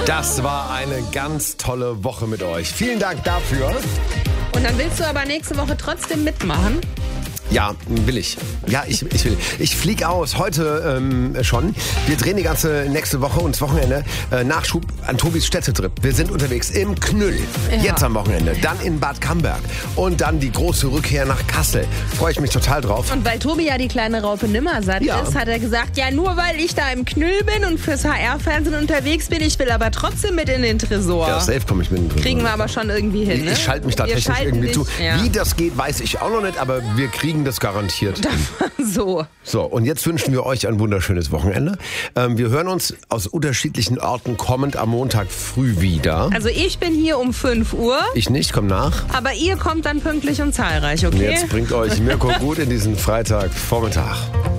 Das war eine ganz tolle Woche mit euch. Vielen Dank dafür. Und dann willst du aber nächste Woche trotzdem mitmachen? Ja, will ich. Ja, ich will. Ich fliege aus, heute schon. Wir drehen die ganze nächste Woche und das Wochenende Nachschub an Tobis Städtetrip. Wir sind unterwegs im Knüll, jetzt am Wochenende. Dann in Bad Camberg und dann die große Rückkehr nach Kassel. Freue ich mich total drauf. Und weil Tobi ja die kleine Raupe Nimmersatt ist, hat er gesagt, ja nur weil ich da im Knüll bin und fürs HR-Fernsehen unterwegs bin, ich will aber trotzdem mit in den Tresor. Ja, safe komme ich mit in den Tresor. Kriegen wir aber schon irgendwie hin, ne? Ich schalte mich da technisch irgendwie zu. Ja. Wie das geht, weiß ich auch noch nicht, aber wir kriegen das garantiert. So, und jetzt wünschen wir euch ein wunderschönes Wochenende. Wir hören uns aus unterschiedlichen Orten kommend am Montag früh wieder. Also ich bin hier um 5 Uhr. Ich nicht, komm nach. Aber ihr kommt dann pünktlich und zahlreich, okay? Und jetzt bringt euch Mirko gut in diesen Freitagvormittag.